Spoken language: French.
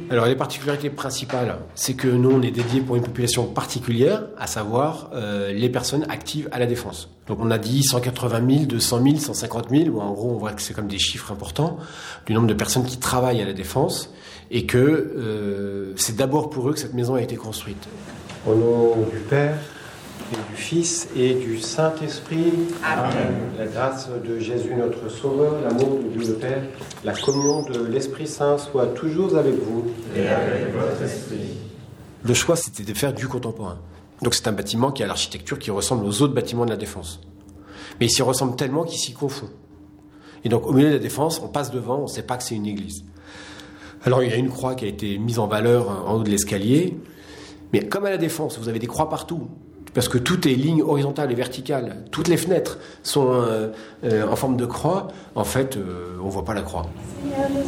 Alors les particularités principales, c'est que nous on est dédié pour une population particulière, à savoir les personnes actives à la défense. Donc on a dit 180 000, 200 000, 150 000, où en gros on voit que c'est comme des chiffres importants du nombre de personnes qui travaillent à la défense et que c'est d'abord pour eux que cette maison a été construite. Au nom du Père et du Fils et du Saint-Esprit. Amen. La grâce de Jésus notre Sauveur, l'amour de Dieu le Père, la communion de l'Esprit Saint soit toujours avec vous. Et avec votre esprit. Le choix, c'était de faire du contemporain. Donc c'est un bâtiment qui a l'architecture qui ressemble aux autres bâtiments de la Défense. Mais il s'y ressemble tellement qu'il s'y confond. Et donc au milieu de la Défense, on passe devant, on ne sait pas que c'est une église. Alors il y a une croix qui a été mise en valeur en haut de l'escalier, mais comme à la Défense, vous avez des croix partout. Parce que tout est ligne horizontale et verticale. Toutes les fenêtres sont en forme de croix. En fait, on ne voit pas la croix. Seigneur Jésus,